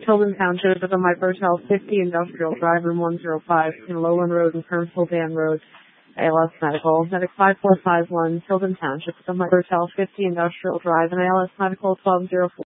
Tilden Township at the Microtel 50 Industrial Drive, Room 105, in Lowland Road and Kernsville Dam Road, ALS Medical. Medic 5451, Tilden Township at the Microtel 50 Industrial Drive, and ALS Medical 1204.